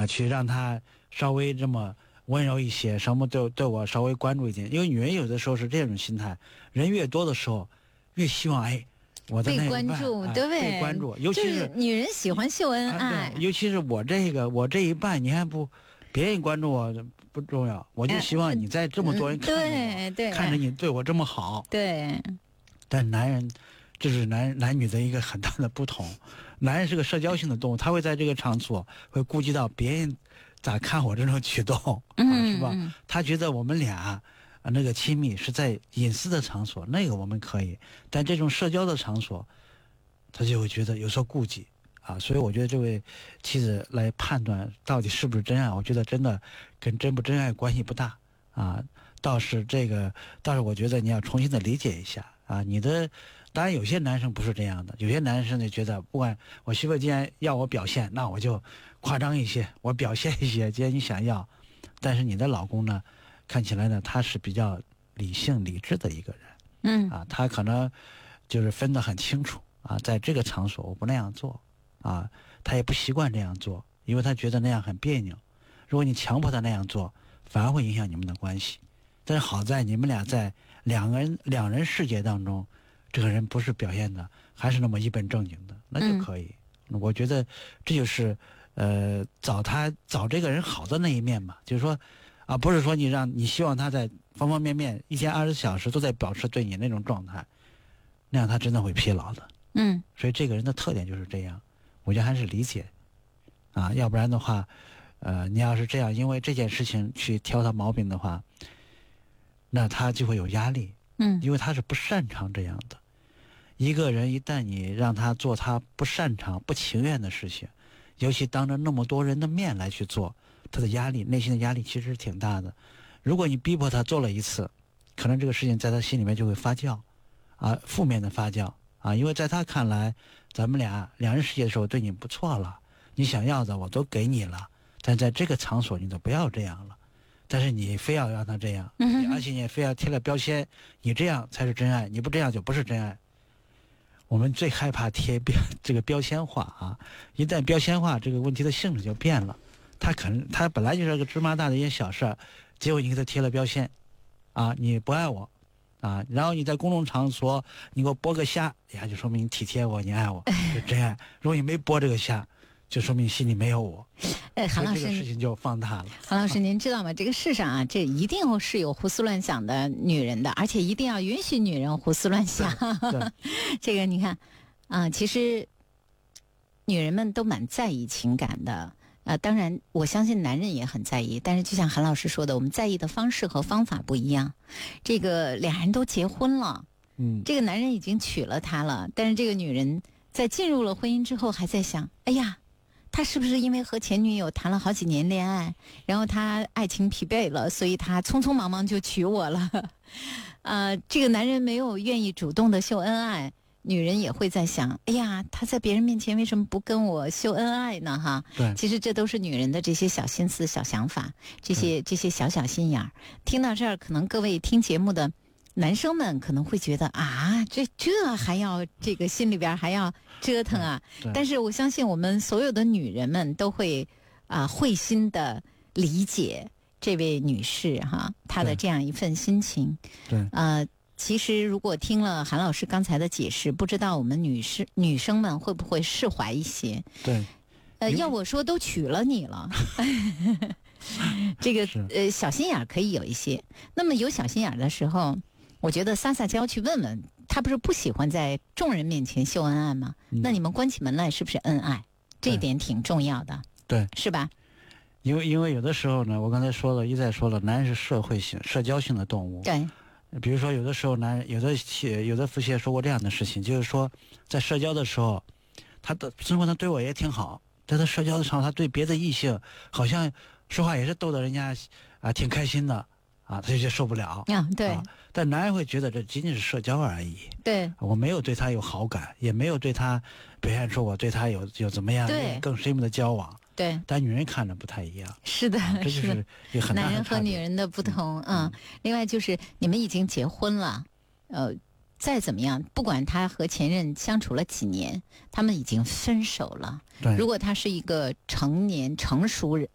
去让他稍微这么温柔一些，什么对我稍微关注一点。因为女人有的时候是这种心态，人越多的时候，越希望我的被关注，对， 被关注，尤其是女人喜欢秀恩爱， 尤其是我这一半，你还不别人关注我不重要，我就希望你在这么多人看着我， 对， 看着你对我这么好， 对。 但男人，这是男女的一个很大的不同。男人是个社交性的动物，他会在这个场所会顾及到别人咋看我这种举动，是吧？他觉得我们俩那个亲密是在隐私的场所，那个我们可以，但这种社交的场所，他就会觉得有所顾忌啊。所以我觉得这位妻子来判断到底是不是真爱，我觉得真的跟真不真爱关系不大啊。倒是我觉得你要重新的理解一下啊。当然有些男生不是这样的，有些男生就觉得不管我媳妇既然要我表现，那我就夸张一些，我表现一些，既然你想要。但是你的老公呢，看起来呢他是比较理性理智的一个人，他可能就是分得很清楚啊，在这个场所我不那样做啊，他也不习惯这样做，因为他觉得那样很别扭。如果你强迫他那样做，反而会影响你们的关系。但是好在你们俩在两人世界当中，这个人不是表现的还是那么一本正经的，那就可以。我觉得这就是找这个人好的那一面嘛，就是说啊，不是说你希望他在方方面面一天24小时都在保持对你那种状态，那样他真的会疲劳的。所以这个人的特点就是这样，我觉得还是理解啊，要不然的话你要是这样因为这件事情去挑他毛病的话，那他就会有压力，因为他是不擅长这样的。一个人一旦你让他做他不擅长不情愿的事情，尤其当着那么多人的面来去做，他的压力，内心的压力其实是挺大的。如果你逼迫他做了一次，可能这个事情在他心里面就会发酵啊，负面的发酵啊，因为在他看来咱们两人世界的时候对你不错了，你想要的我都给你了，但在这个场所你都不要这样了，但是你非要让他这样，而且你也非要贴了标签，你这样才是真爱，你不这样就不是真爱。我们最害怕贴这个标签化啊！一旦标签化，这个问题的性质就变了。他本来就是个芝麻大的一件小事儿，结果你给他贴了标签，啊，你不爱我，啊，然后你在公众场所你给我剥个虾，呀，就说明你体贴我，你爱我，就真爱。如果你没剥这个虾，就说明心里没有我。 韩老师， 这个事情就放大了。 韩老师，您知道吗？这个世上啊，这一定是有胡思乱想的女人的，而且一定要允许女人胡思乱想。这个你看啊，其实女人们都蛮在意情感的。当然，我相信男人也很在意，但是就像韩老师说的，我们在意的方式和方法不一样。这个俩人都结婚了，这个男人已经娶了她了，但是这个女人在进入了婚姻之后，还在想，哎呀，他是不是因为和前女友谈了好几年恋爱，然后他爱情疲惫了，所以他匆匆忙忙就娶我了。这个男人没有愿意主动的秀恩爱，女人也会在想，哎呀，他在别人面前为什么不跟我秀恩爱呢？哈， 对， 其实这都是女人的这些小心思、小想法，这些小心眼儿。听到这儿，可能各位听节目的男生们可能会觉得啊，这还要这个心里边还要折腾啊。但是我相信我们所有的女人们都会会心的理解这位女士哈，她的这样一份心情。 对， 其实如果听了韩老师刚才的解释，不知道我们女生们会不会释怀一些？ 对， 要我说都娶了你了。这个小心眼可以有一些。那么有小心眼的时候，我觉得撒娇去问问他，不是不喜欢在众人面前秀恩爱吗？那你们关起门来是不是恩爱？这一点挺重要的， 对， 是吧？ 因为有的时候呢，我刚才一再说了，男人是社交性的动物。 对， 比如说有的时候男人有的夫妻也说过这样的事情，就是说在社交的时候，他的生活上对我也挺好，在他社交的时候，他对别的异性好像说话也是逗得人家挺开心的他就受不了。 对。 但男人会觉得这仅仅是社交而已。 对， 我没有对他有好感，也没有对他表现出我对他有怎么样更深入的交往。 对， 但女人看着不太一样。 是的， 这就是一个很大的男人和女人的不同。另外就是你们已经结婚了，再怎么样，不管他和前任相处了几年，他们已经分手了。 对， 如果他是一个成年成熟